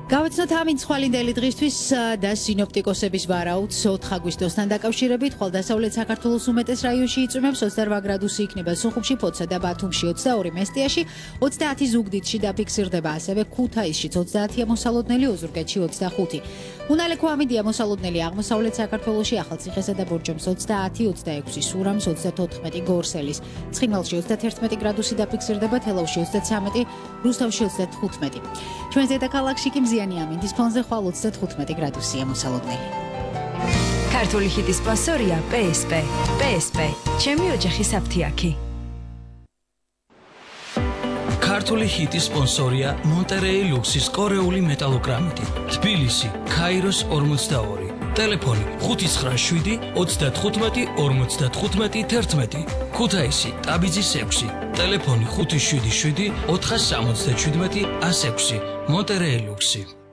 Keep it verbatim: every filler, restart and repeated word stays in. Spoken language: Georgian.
გავიცნოთ ამინ ცვალინდელი დღისთვის და სინოპტიკოსების ვარაუდს ოთხ აგვისტოსთან დაკავშირებით ხვალ-დასავლეთ საქართველოს უმეტეს რაიონში იწვიმებს ოცდაორ გრადუსი იქნება სოხუმში, ფოთსა და ბათუმში ოცდაორი, მესტიაში ოცდაათი ზუგდიდში დაფიქსირდება, ასევე ქუთაისშიც ოცდაათია მოსალოდნელი, ოზურგეთში ოცდახუთი. უნალექო ამინდია მოსალოდნელი აღმოსავლეთ საქართველოში, ახალციხესა და ბორჯომს ოცდაათი, ოცდაექვსი, სურამს ოცდათოთხმეტი, გორსელის, ცხინვალში ოცდათერთმეტი გრადუსი დაფიქსირდება, თელავში ოცდაცამეტი, რუსთავში ოცდათხუთმეტი. ჩვენს დედაქალაქში კი მზიანი ამინდის ფონზე ხვალ ოცდათხუთმეტი გრადუსია მოსალოდნელი. ქართული ჰიტის სპონსორია პე ეს პე. პე ეს პე. ჩემი ოჯახის აფთიაქი. ქართული ჰიტის სპონსორია მონტერეი ლუქსის კორეული მეტალოგრამიტი. თბილისი, ქაიროს ორმოცდაორი. ტელეფონი ხუთი ცხრა შვიდი ოცდათხუთმეტი ორმოცდათხუთმეტი თერთმეტი. ქუთაისი, ტაბიძის ექვსი. ტელეფონი ხუთი შვიდი შვიდი ოთხას სამოცდაშვიდმეტი ასექვსი. მონტერეი ლუქსი.